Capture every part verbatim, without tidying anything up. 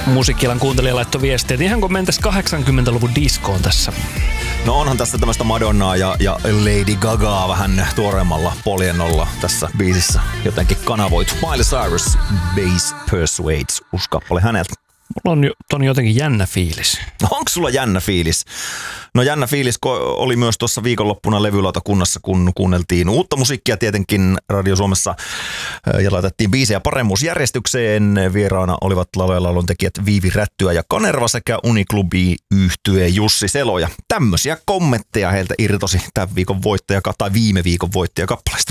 Musiikkialan kuuntelija laittoi viestiä, että ihan kun mentäisiin kahdeksankymmentäluvun diskoon tässä. No onhan tässä tämmöistä Madonnaa ja, ja Lady Gagaa vähän tuoreemmalla poljennolla tässä biisissä jotenkin kanavoitu. Miley Cyrus, Bass Persuades, uusi kappale häneltä. Mulla on, jo, on jotenkin jännä fiilis. No onko sulla jännä fiilis? No jännä fiilis oli myös tuossa viikonloppuna levylautakunnassa, kun kuunneltiin uutta musiikkia tietenkin Radio Suomessa ja laitettiin biisejä paremmuusjärjestykseen. Vieraana olivat laulun tekijät Viivi Rättyä ja Kanerva sekä Uniklubi -yhtye Jussi Selo. Ja tämmöisiä kommentteja heiltä irtosi tämän viikon voittaja tai viime viikon voittaja kappaleista.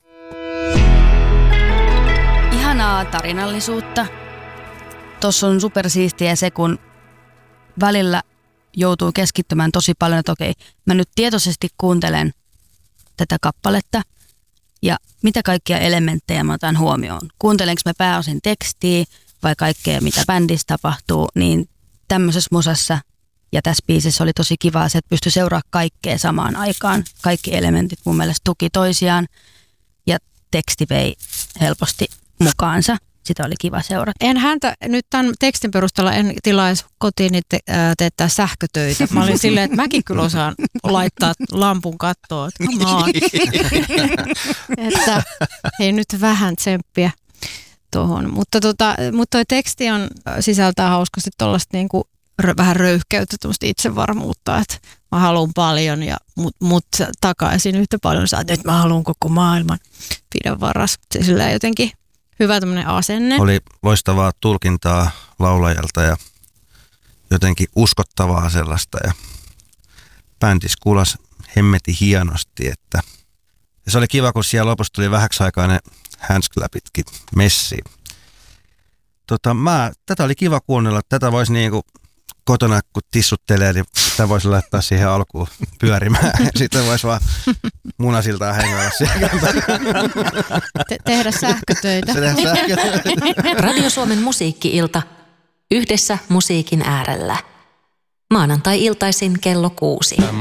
Ihanaa tarinallisuutta. Tuossa on supersiistiä se, kun välillä joutuu keskittymään tosi paljon, että okei, mä nyt tietoisesti kuuntelen tätä kappaletta ja mitä kaikkia elementtejä mä otan huomioon. Kuuntelenko mä pääosin tekstiä vai kaikkea, mitä bändissä tapahtuu, niin tämmöisessä musassa ja tässä biisissä oli tosi kiva se, että pystyi seuraamaan kaikkea samaan aikaan. Kaikki elementit mun mielestä tuki toisiaan ja teksti vei helposti mukaansa. Sitä oli kiva seurata. En häntä nyt tämän tekstin perusteella en tilaisi kotiin te, ää, teettää sähkötöitä. Mä olin silleen, että mäkin kyllä osaan laittaa lampun kattoon. Come on. Että hei nyt vähän tsemppiä tuohon. Mutta, tota, mutta toi teksti on, sisältää hauskasti tuollaista niinku, rö, vähän röyhkeyttä, tuollaista itsevarmuutta, että mä haluan paljon ja mut, mut takaisin yhtä paljon. Sä että mä haluan koko maailman. Pidä varas. Se sillä jotenkin hyvä tämmöinen asenne. Oli loistavaa tulkintaa laulajalta ja jotenkin uskottavaa sellaista. Ja bändis kuulas hemmeti hienosti. Että ja se oli kiva, kun siellä lopussa tuli vähäksi aikaa ne handsclapitkin messiin. Tota, mä, tätä oli kiva kuunnella. Tätä voisi niinku kotona, kun tissuttelee, niin tätä voisi laittaa siihen alkuun pyörimään. Sitten voisi vaan munasiltaan hengailla siellä. Te- tehdä sähkötöitä. Tehdä sähkötöitä. Radio Suomen musiikki-ilta. Yhdessä musiikin äärellä. Maanantai-iltaisin kello kuusi.